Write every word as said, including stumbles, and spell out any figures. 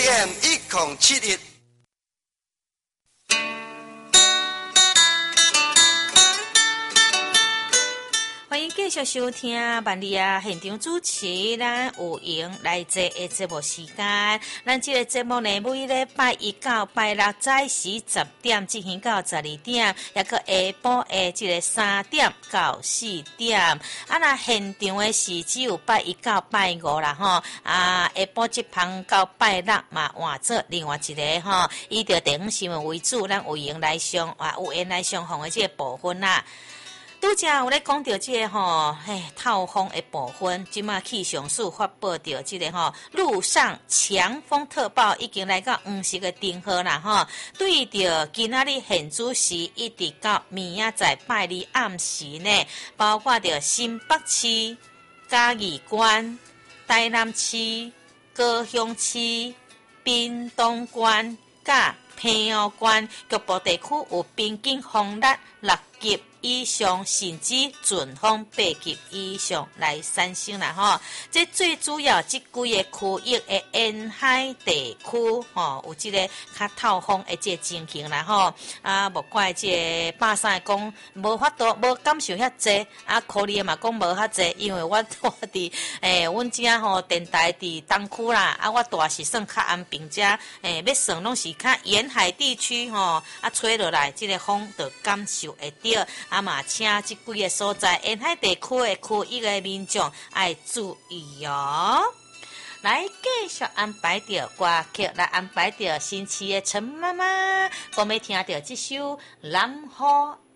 M 一零七一。 欢迎继续收听万里啊现场主持咱有闲来坐的节目时间。咱这个节目呢，每礼拜一到拜六早时十点进行到十二点，也个下晡的这个三点到四点。啊，那现场的是只有拜一到拜五啦吼。啊，下晡这旁到拜六嘛换做另外一个吼，以着地方新闻为主，咱有闲来上啊有闲来上访的这个部分啦。拄则有咧讲到即个吼，嘿，透风的部分，即马气象署发布到即个吼，陆上强风特报已经来到黄色的灯号啦吼。对着今仔日现主时一直到明仔载拜日暗时呢，包括着新北市、嘉义县、台南市、高雄市、屏东县、甲平湖县局部地区有边境风力六级以上，甚至阵风八级以上来产生啦吼。这最主要即几个区域的沿海地区吼，有即个较透风的这情形啦吼。啊，莫怪这百姓讲无法度，无感受遐济，啊，可怜嘛讲无遐济，因为我住伫诶，阮遮吼电台伫东区啦，啊，我住是算较安平遮，诶，要算拢是较沿海地区吼，啊，吹落来即个风就感受会到。啊嘛，请即几个所在沿海地区的区域的民众要注意哦。来继续安排着歌曲，来安排着新市的陈妈妈，我们听着这首《南河